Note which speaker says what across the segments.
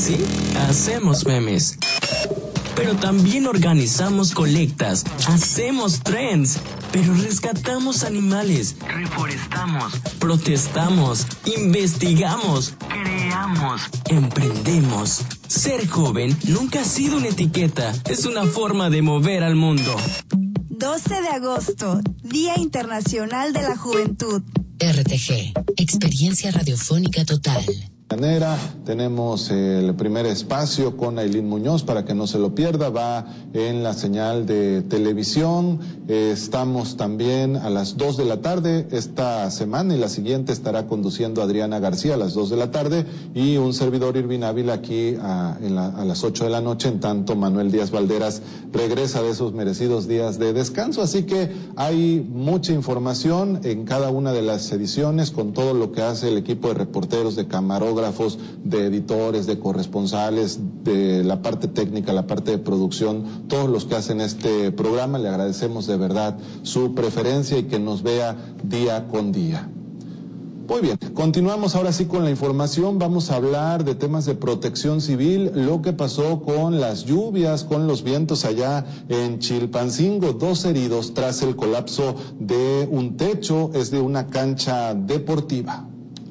Speaker 1: Sí, hacemos memes. Pero también organizamos colectas, hacemos trends, pero rescatamos animales, reforestamos, protestamos, investigamos, creamos, emprendemos. Ser joven nunca ha sido una etiqueta, es una forma de mover al mundo.
Speaker 2: 12 de agosto, Día Internacional de la Juventud.
Speaker 3: RTG, Experiencia Radiofónica Total.
Speaker 4: Tenemos el primer espacio con Ailín Muñoz para que no se lo pierda, va en la señal de televisión. Estamos también a las 2 de la tarde esta semana, y la siguiente estará conduciendo Adriana García a las 2 de la tarde y un servidor, Irvin Ávila, aquí a las 8 de la noche, en tanto Manuel Díaz Valderas regresa de esos merecidos días de descanso. Así que hay mucha información en cada una de las ediciones, con todo lo que hace el equipo de reporteros, de camarógrafos, de editores, de corresponsales, de la parte técnica, la parte de producción, todos los que hacen este programa. Le agradecemos de verdad su preferencia y que nos vea día con día. Muy bien, continuamos ahora sí con la información. Vamos a hablar de temas de protección civil, lo que pasó con las lluvias, con los vientos allá en Chilpancingo. 2 heridos tras el colapso de un techo, es de una cancha deportiva.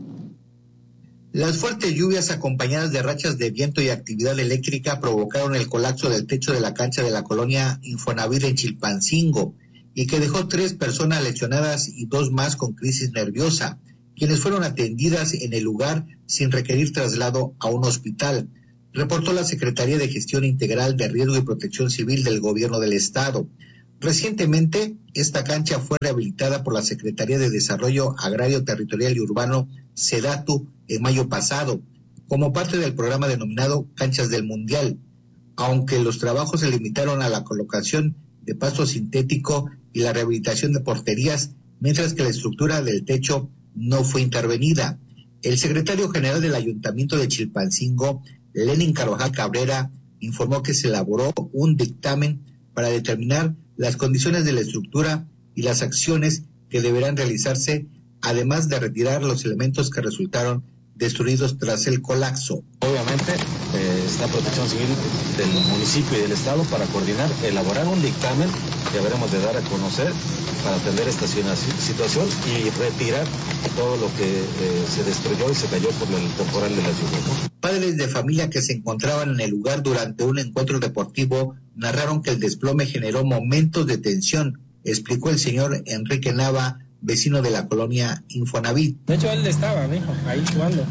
Speaker 5: Las fuertes lluvias acompañadas de rachas de viento y actividad eléctrica provocaron el colapso del techo de la cancha de la colonia Infonavit en Chilpancingo, y que dejó 3 personas lesionadas y 2 más con crisis nerviosa, quienes fueron atendidas en el lugar sin requerir traslado a un hospital, reportó la Secretaría de Gestión Integral de Riesgo y Protección Civil del Gobierno del Estado. Recientemente, esta cancha fue rehabilitada por la Secretaría de Desarrollo Agrario, Territorial y Urbano, SEDATU, en mayo pasado, como parte del programa denominado Canchas del Mundial, aunque los trabajos se limitaron a la colocación de pasto sintético y la rehabilitación de porterías, mientras que la estructura del techo no fue intervenida. El secretario general del Ayuntamiento de Chilpancingo, Lenin Carvajal Cabrera, informó que se elaboró un dictamen para determinar las condiciones de la estructura y las acciones que deberán realizarse, además de retirar los elementos que resultaron destruidos tras el colapso.
Speaker 6: Obviamente está Protección Civil del municipio y del estado para coordinar, elaborar un dictamen que deberemos de dar a conocer para atender esta situación y retirar todo lo que se destruyó y se cayó por el temporal de la lluvia, ¿no?
Speaker 5: Padres de familia que se encontraban en el lugar durante un encuentro deportivo narraron que el desplome generó momentos de tensión, explicó el señor Enrique Nava, vecino de la colonia Infonavit.
Speaker 7: De hecho, él estaba, mijo, ahí jugando.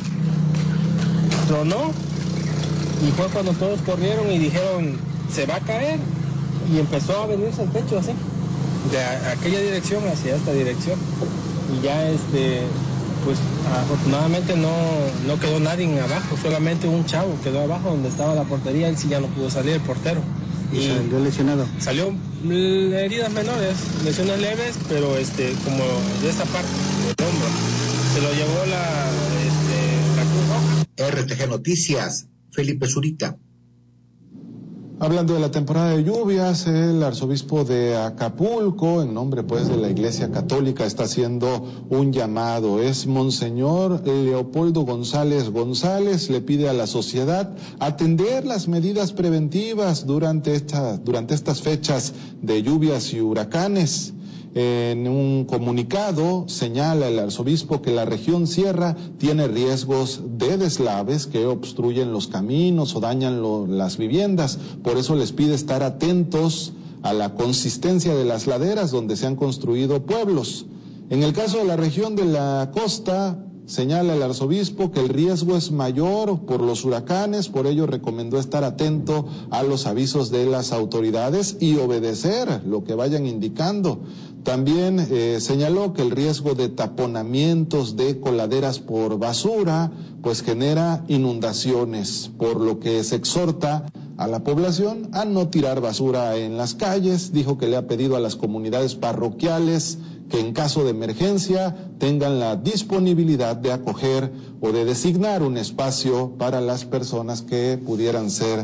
Speaker 7: Tronó y fue cuando todos corrieron y dijeron, se va a caer, y empezó a venirse el techo así, de aquella dirección hacia esta dirección. Y ya pues afortunadamente no quedó nadie abajo, solamente un chavo quedó abajo donde estaba la portería. Él sí ya no pudo salir, el portero.
Speaker 8: ¿Y salió lesionado?
Speaker 7: Salió heridas menores, lesiones leves, pero como de esta parte del hombro. Se lo llevó la Cruz Roja.
Speaker 5: RTG Noticias, Felipe Zurita.
Speaker 4: Hablando de la temporada de lluvias, el arzobispo de Acapulco, en nombre pues de la Iglesia Católica, está haciendo un llamado. Es Monseñor Leopoldo González González, le pide a la sociedad atender las medidas preventivas durante estas fechas de lluvias y huracanes. En un comunicado señala el arzobispo que la región sierra tiene riesgos de deslaves que obstruyen los caminos o dañan las viviendas. Por eso les pide estar atentos a la consistencia de las laderas donde se han construido pueblos. En el caso de la región de la costa, señala el arzobispo que el riesgo es mayor por los huracanes, por ello recomendó estar atento a los avisos de las autoridades y obedecer lo que vayan indicando. También señaló que el riesgo de taponamientos de coladeras por basura pues genera inundaciones, por lo que se exhorta a la población a no tirar basura en las calles. Dijo que le ha pedido a las comunidades parroquiales que en caso de emergencia tengan la disponibilidad de acoger o de designar un espacio para las personas que pudieran ser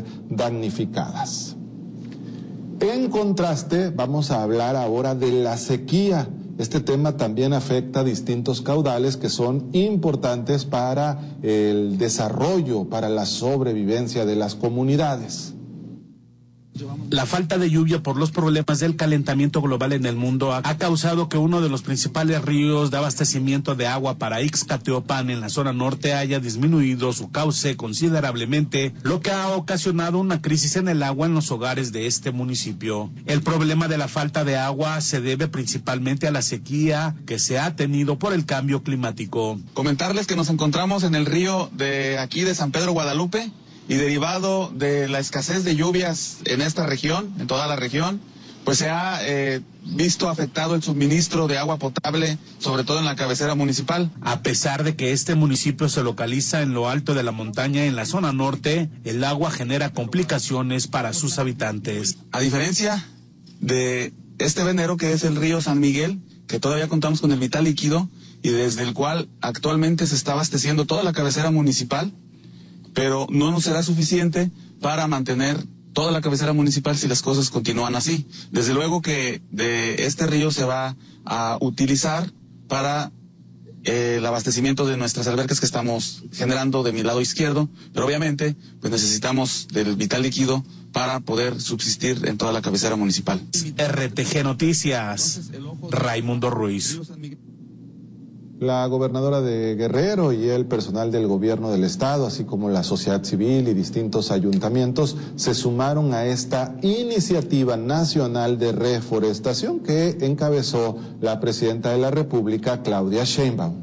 Speaker 4: damnificadas. En contraste, vamos a hablar ahora de la sequía este tema también afecta distintos caudales que son importantes para el desarrollo, para la sobrevivencia de las comunidades.
Speaker 8: La falta de lluvia por los problemas del calentamiento global en el mundo ha causado que uno de los principales ríos de abastecimiento de agua para Ixcateopan en la zona norte haya disminuido su cauce considerablemente, lo que ha ocasionado una crisis en el agua en los hogares de este municipio. El problema de la falta de agua se debe principalmente a la sequía que se ha tenido por el cambio climático.
Speaker 9: Comentarles que nos encontramos en el río de aquí de San Pedro Guadalupe, y derivado de la escasez de lluvias en esta región, en toda la región, pues se ha visto afectado el suministro de agua potable, sobre todo en la cabecera municipal.
Speaker 8: A pesar de que este municipio se localiza en lo alto de la montaña en la zona norte, el agua genera complicaciones para sus habitantes.
Speaker 9: A diferencia de este venero que es el río San Miguel, que todavía contamos con el vital líquido y desde el cual actualmente se está abasteciendo toda la cabecera municipal, pero no nos será suficiente para mantener toda la cabecera municipal si las cosas continúan así. Desde luego que de este río se va a utilizar para el abastecimiento de nuestras albercas que estamos generando de mi lado izquierdo, pero obviamente pues necesitamos del vital líquido para poder subsistir en toda la cabecera municipal.
Speaker 8: RTG Noticias, Raimundo Ruiz.
Speaker 4: La gobernadora de Guerrero y el personal del gobierno del estado, así como la sociedad civil y distintos ayuntamientos, se sumaron a esta iniciativa nacional de reforestación que encabezó la presidenta de la República, Claudia Sheinbaum.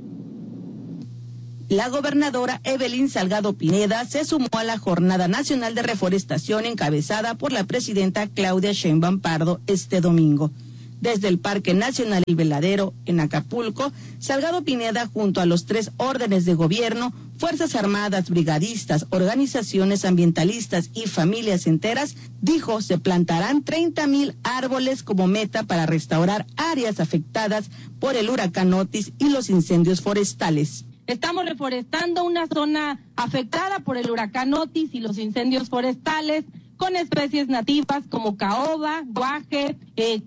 Speaker 10: La gobernadora Evelyn Salgado Pineda se sumó a la Jornada Nacional de Reforestación encabezada por la presidenta Claudia Sheinbaum Pardo este domingo. Desde el Parque Nacional El Veladero, en Acapulco, Salgado Pineda, junto a los 3 órdenes de gobierno, Fuerzas Armadas, brigadistas, organizaciones ambientalistas y familias enteras, dijo se plantarán 30,000 árboles como meta para restaurar áreas afectadas por el huracán Otis y los incendios forestales.
Speaker 11: Estamos reforestando una zona afectada por el huracán Otis y los incendios forestales, con especies nativas como caoba, guaje,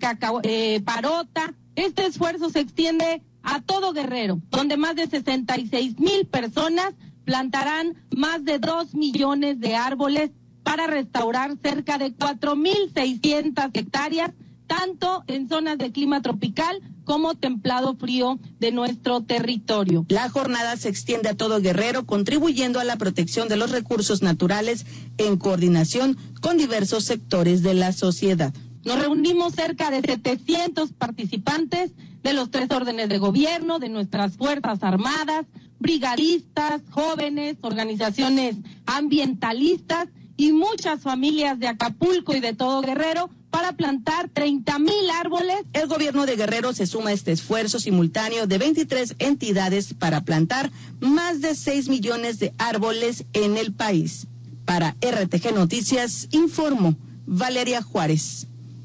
Speaker 11: parota. Este esfuerzo se extiende a todo Guerrero, donde más de 66,000 personas plantarán más de 2 millones de árboles para restaurar cerca de 4,600 hectáreas, tanto en zonas de clima tropical como templado frío de nuestro territorio.
Speaker 10: La jornada se extiende a todo Guerrero, contribuyendo a la protección de los recursos naturales en coordinación con diversos sectores de la sociedad.
Speaker 11: Nos reunimos cerca de 700 participantes de los 3 órdenes de gobierno, de nuestras Fuerzas Armadas, brigadistas, jóvenes, organizaciones ambientalistas y muchas familias de Acapulco y de todo Guerrero para plantar 30,000 árboles.
Speaker 10: El gobierno de Guerrero se suma a este esfuerzo simultáneo de 23 entidades para plantar más de 6 millones de árboles en el país. Para RTG Noticias, informó Valeria Juárez.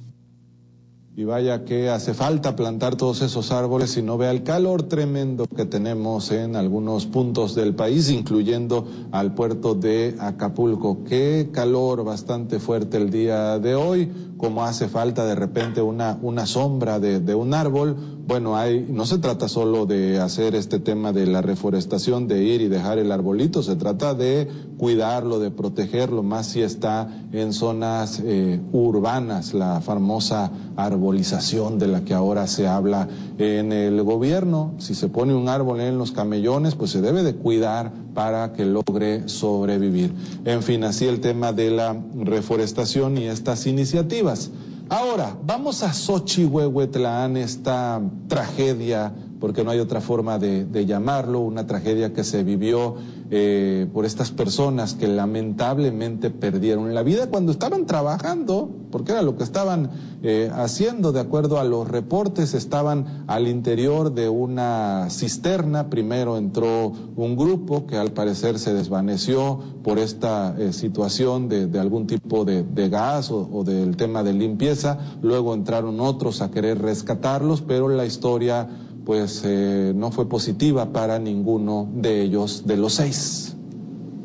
Speaker 4: Y vaya que hace falta plantar todos esos árboles si no vea el calor tremendo que tenemos en algunos puntos del país, incluyendo al puerto de Acapulco. Qué calor bastante fuerte el día de hoy, como hace falta de repente una sombra de un árbol. Bueno, no se trata solo de hacer este tema de la reforestación, de ir y dejar el arbolito, se trata de cuidarlo, de protegerlo, más si está en zonas urbanas, la famosa arbolización de la que ahora se habla en el gobierno. Si se pone un árbol en los camellones, pues se debe de cuidar para que logre sobrevivir. En fin, así el tema de la reforestación y estas iniciativas. Ahora, vamos a Xochihuehuetlán, esta tragedia, porque no hay otra forma de llamarlo, una tragedia que se vivió por estas personas que lamentablemente perdieron la vida cuando estaban trabajando, porque era lo que estaban haciendo. De acuerdo a los reportes, estaban al interior de una cisterna. Primero entró un grupo que al parecer se desvaneció por esta situación de algún tipo de gas o del tema de limpieza. Luego entraron otros a querer rescatarlos, pero la historia pues no fue positiva para ninguno de ellos, de los 6.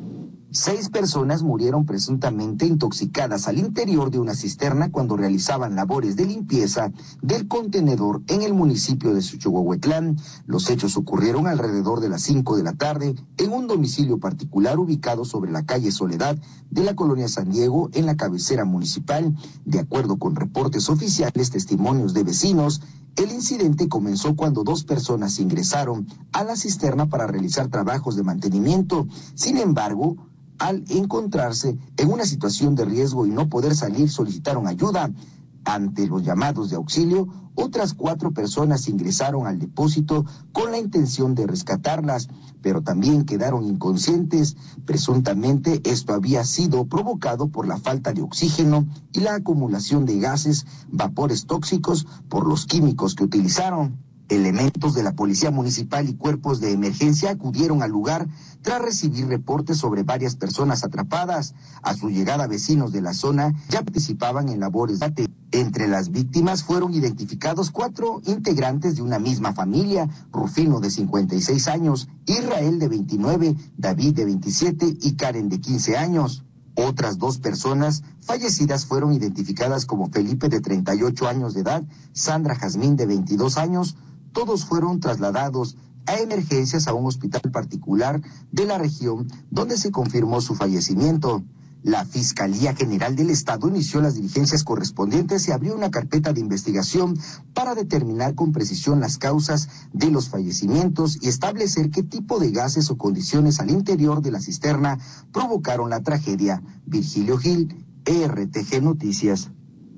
Speaker 12: 6 personas murieron presuntamente intoxicadas al interior de una cisterna cuando realizaban labores de limpieza del contenedor en el municipio de Xochihuahuetlán. Los hechos ocurrieron alrededor de las 5 de la tarde en un domicilio particular ubicado sobre la calle Soledad de la colonia San Diego en la cabecera municipal. De acuerdo con reportes oficiales, testimonios de vecinos, el incidente comenzó cuando 2 personas ingresaron a la cisterna para realizar trabajos de mantenimiento. Sin embargo, al encontrarse en una situación de riesgo y no poder salir, solicitaron ayuda. Ante los llamados de auxilio, otras 4 personas ingresaron al depósito con la intención de rescatarlas, pero también quedaron inconscientes. Presuntamente esto había sido provocado por la falta de oxígeno y la acumulación de gases, vapores tóxicos por los químicos que utilizaron. Elementos de la Policía Municipal y cuerpos de emergencia acudieron al lugar tras recibir reportes sobre varias personas atrapadas. A su llegada, vecinos de la zona ya participaban en labores de rescate. Entre las víctimas fueron identificados 4 integrantes de una misma familia: Rufino, de 56 años, Israel, de 29, David, de 27 y Karen, de 15 años. Otras 2 personas fallecidas fueron identificadas como Felipe, de 38 años de edad, Sandra Jazmín, de 22 años. Todos fueron trasladados a emergencias a un hospital particular de la región, donde se confirmó su fallecimiento. La Fiscalía General del Estado inició las diligencias correspondientes y abrió una carpeta de investigación para determinar con precisión las causas de los fallecimientos y establecer qué tipo de gases o condiciones al interior de la cisterna provocaron la tragedia. Virgilio Gil, RTG Noticias.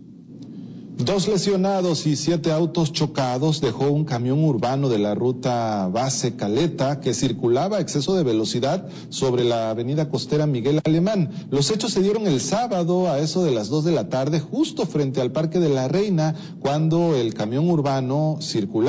Speaker 4: 2 lesionados y 7 autos chocados dejó un camión urbano de la ruta Base Caleta que circulaba a exceso de velocidad sobre la avenida costera Miguel Alemán. Los hechos se dieron el sábado a eso de las 2 de la tarde, justo frente al Parque de la Reina, cuando el camión urbano circulaba